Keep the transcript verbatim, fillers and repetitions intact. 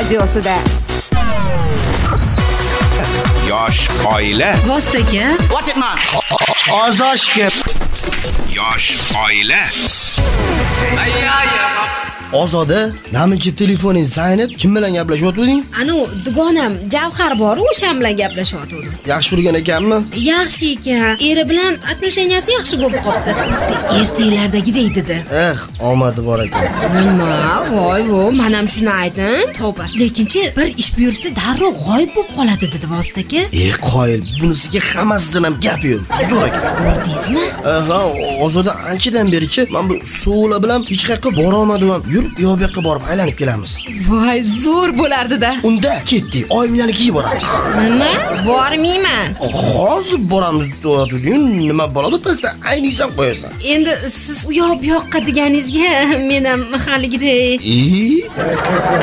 radiosida. Yosh oila. Vostaka. What it man? Ozoshga. Yosh oila. Ozoda, namuncha telefoning Zaynab kim bilan gaplashyotding? Anu dugonam Javhar bor, o'sha bilan gaplashyotdim. Yaxshi urgan ekanmi? Yaxshi ekan. Eri bilan отношенияsi yaxshi bo'lib qopti. Xuddi ertaklardagidek dedi. Eh, omadi bor ekan. Nima? Voy, voy, men ham shuni aytdim. Tavba. Lekinchi bir ish buyursa darrov g'oyib bo'lib qoladi dedi Vostaka. Eh, qoyil, bunisiga hammasidan ham gap yo'q. Zo'r ekan. Ko'rdingizmi? Aha, Ozoda anchadan berichi men bu suvla bilan hech qayerga bora olmadim. Yur, u yoqqa borib aylanib kelamiz. Voy, zo'r bo'lardi-da. Unda ketdik, oyimlarnikiga boramiz. Nima? Bormayman. Hozir boramiz deyotding, nima bo'ladi pastda ayniysan qo'yasan. Endi siz u yoq bu yoqqa deganingizga men ham haligidek. E?